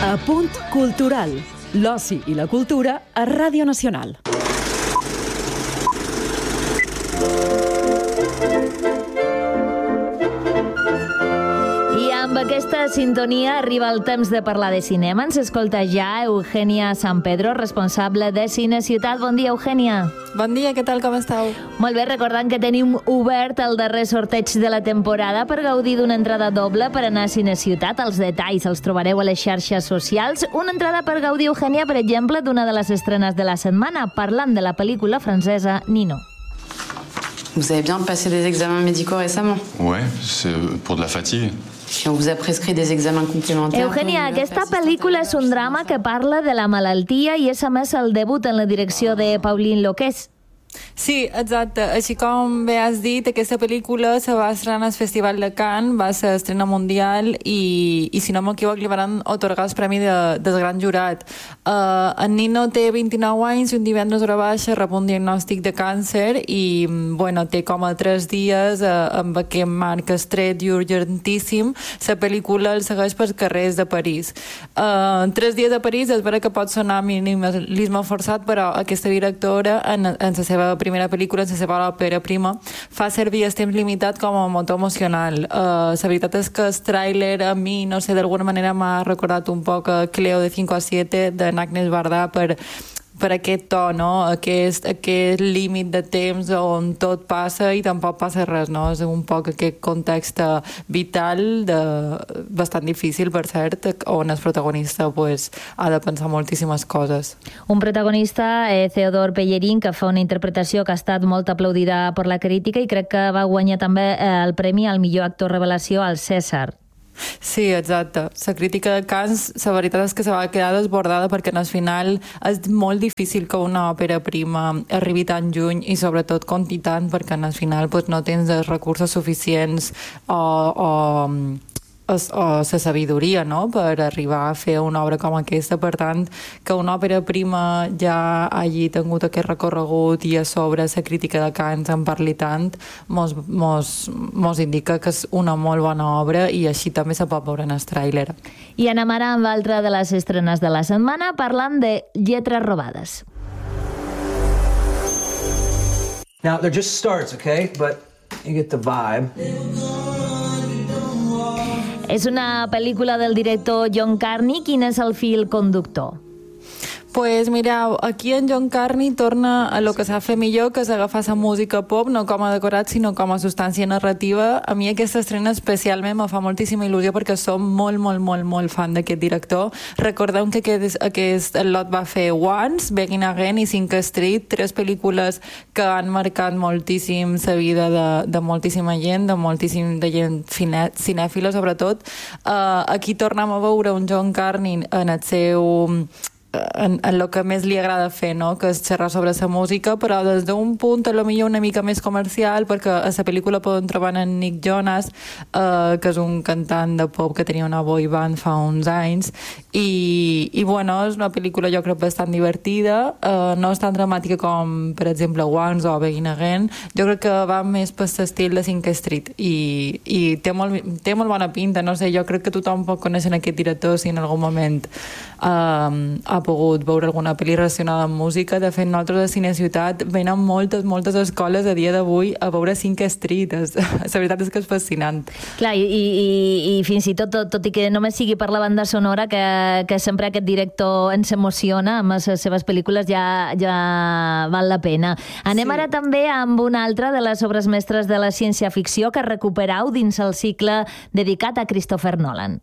Apunt cultural. L'oci i la cultura a Ràdio Nacional. I amb aquesta sintonia arriba el temps de parlar de cinema. Ens escolta ja Eugènia San Pedro, responsable de Cine Ciutat. Bon dia, Eugènia. Bon dia, què tal, com esteu? Molt bé, recordant que tenim obert el darrer sorteig de la temporada per gaudir d'una entrada doble per anar a Cine Ciutat. Els detalls els trobareu a les xarxes socials. Una entrada per gaudir, Eugènia, per exemple, d'una de les estrenes de la setmana, parlant de la pel·lícula francesa Nino. Vous avez bien passé des examens médicaux récemment? Ouais, c'est pour de la fatigue. Et on vous a prescrit des examens complémentaires. Eugènia, aquesta pel·lícula és un drama que parla de la malaltia i és a més el debut en la direcció de Pauline Loquès. Sí, exacte. Així com bé has dit, aquesta pel·lícula se va estrenar al Festival de Cannes, va ser estrena mundial i si no m'equivoc, li van atorgar el premi del gran jurat. En Nino té 29 anys i un divendres hora baixa rep un diagnòstic de càncer i bueno, té com a 3 dies amb aquest marc estret i urgentíssim. La pel·lícula el segueix pels carrers de París. 3 dies a París és vera que pot sonar minimalisme forçat, però aquesta directora en la seva primera pel·lícula, en la seva òpera prima, fa servir el temps limitat com a motor emocional. La veritat és que el tràiler a mi, no sé, d'alguna manera m'ha recordat un poc Cleo de 5 a 7 de Agnès Varda per aquest to, no? Aquest límit de temps on tot passa i tampoc passa res, no? És un poc aquest context vital bastant difícil, per cert, on el protagonista pues, ha de pensar moltíssimes coses. Un protagonista, Theodore Pellerin, que fa una interpretació que ha estat molt aplaudida per la crítica i crec que va guanyar també el premi al millor actor revelació al César. Sí, exacte. La crítica de Cannes, la veritat és que se va quedar desbordada perquè al final és molt difícil que una òpera prima arribi tan lluny i sobretot conti tant perquè al final pues, no tens els recursos suficients o la sabidoria, no?, per arribar a fer una obra com aquesta. Per tant, que una òpera prima ja hagi tingut aquest recorregut i a sobre la crítica de Cannes en parli tant, mos indica que és una molt bona obra i així també se pot veure en el tràiler. I anem ara amb altra de les estrenes de la setmana parlant de Lletres robades. Now, they're just starts, okay? But you get the vibe. És una pel·lícula del director John Carney. Quin és el fil conductor? Pues mireu, aquí en John Carney torna a lo que sap fer millor, que és agafar la música pop, no com a decorat, sinó com a substància narrativa. A mi aquesta estrena especialment me fa moltíssima il·lusió perquè som molt fan d'aquest director. Recordeu que aquest lot va fer Once, Begin Again i Sing Street, 3 pel·lícules que han marcat moltíssim la vida de moltíssima gent, de gent cinèfila sobretot. Aquí tornem a veure un John Carney en el seu... en el que més li agrada fer, no?, que és xerrar sobre la música, però des d'un punt a lo millor una mica més comercial, perquè a la pel·lícula poden trobar en Nick Jonas, que és un cantant de pop que tenia una boy band fa uns anys, i bueno, és una pel·lícula jo crec bastant divertida, no és tan dramàtica com per exemple Once o Begin Again. Jo crec que va més per l'estil de Sing Street i té molt bona pinta, no sé, jo crec que tothom pot conèixer aquest director si en algun moment ha pogut veure alguna pel·li relacionada amb música. De fet, nosaltres a Cine Ciutat venen moltes escoles a dia d'avui a veure Sing Street. La veritat és que és fascinant. Clar, i fins i tot i que només sigui per la banda sonora, que sempre aquest director ens emociona amb les seves pel·lícules, ja val la pena. Anem ara també amb una altra de les obres mestres de la ciència-ficció que recuperau dins el cicle dedicat a Christopher Nolan.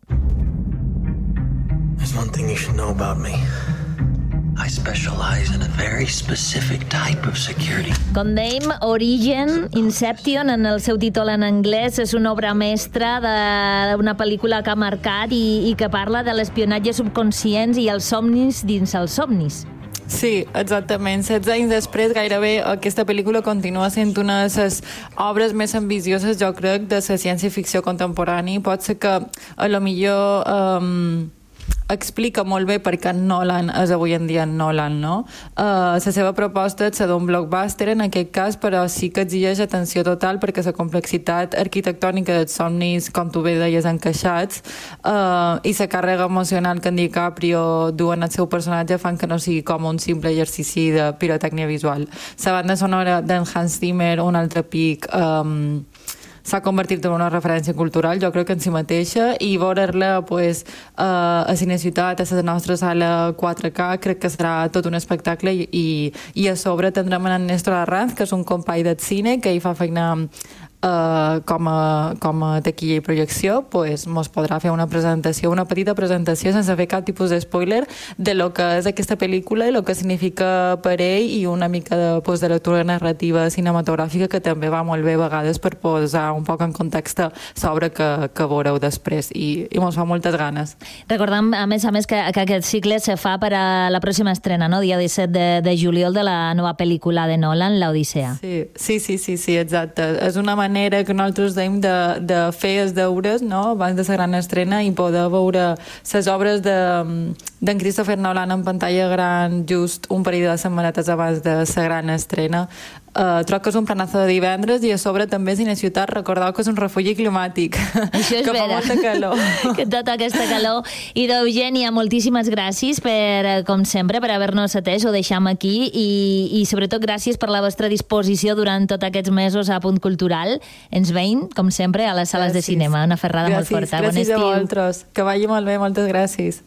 There's one thing you should know about me. I specialize in a very specific type of security. Com dèiem, Origin, Inception, en el seu títol en anglès, és una obra mestra d'una pel·lícula que ha marcat i que parla de l'espionatge subconscients i els somnis dins els somnis. Sí, exactament. 16 anys després, gairebé, aquesta pel·lícula continua sent una de les obres més ambicioses, jo crec, de la ciència-ficció contemporània. Pot ser que, a lo millor, explica molt bé per què Nolan és avui en dia Nolan, no? La seva proposta és ser d'un blockbuster en aquest cas, però sí que exigeix atenció total perquè la complexitat arquitectònica dels somnis, com tu bé deies, encaixats, i la càrrega emocional que en DiCaprio duen al seu personatge fan que no sigui com un simple exercici de pirotècnia visual. La banda sonora d'en Hans Zimmer, un altre pic, s'ha convertit en una referència cultural, jo crec que en si mateixa, i veure-la pues, a Cineciutat, a la nostra sala 4K, crec que serà tot un espectacle i a sobre tindrem en Néstor Arranz, que és un company del cine, que hi fa feina com a taquilla i projecció, pues, mos podrà fer una petita presentació sense fer cap tipus de spoiler de lo que és aquesta pel·lícula i el que significa per ell i una mica de lectura narrativa cinematogràfica que també va molt bé a vegades per posar un poc en context sobre que veureu després i mos fa moltes ganes. Recordem, a més, que aquest cicle se fa per a la pròxima estrena, no? Dia 17 de juliol de la nova pel·lícula de Nolan, l'Odissea. Sí, exacte. És una manera que nosaltres deim de fer els deures, no?, abans de la gran estrena i poder veure les obres d'en Christopher Nolan en pantalla gran just un parell de setmanetes abans de la gran estrena. Troc que és un planazo de divendres i a sobre també Cineciutat, recordeu que és un refugi climàtic. Això és que vera. fa molta calor. Que tota aquesta calor. I d'Eugènia, moltíssimes gràcies per, com sempre, per haver-nos atès, ho deixam aquí i sobretot gràcies per la vostra disposició durant tots aquests mesos a Punt Cultural. Ens veiem, com sempre, a les sales de cinema. Una ferrada molt forta. Bon estiu. Gràcies a vosaltres. Que vagi molt bé, moltes gràcies.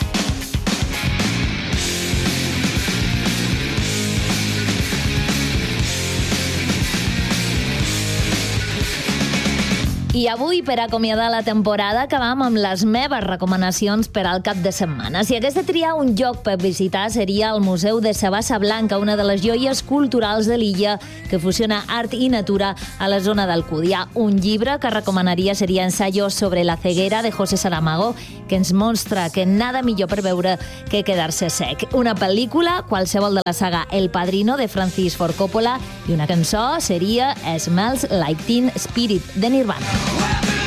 I avui, per acomiadar la temporada, acabam amb les meves recomanacions per al cap de setmana. Si hagués de triar un lloc per visitar seria el Museu de Sabassa Blanca, una de les joies culturals de l'illa que fusiona art i natura a la zona d'Alcúdia. Un llibre que recomanaria seria Ensayos sobre la ceguera de José Saramago, que ens mostra que nada millor per veure que quedar-se sec. Una pel·lícula, qualsevol de la saga El Padrino, de Francis Ford Coppola, i una cançó seria Smells Like Teen Spirit, de Nirvana.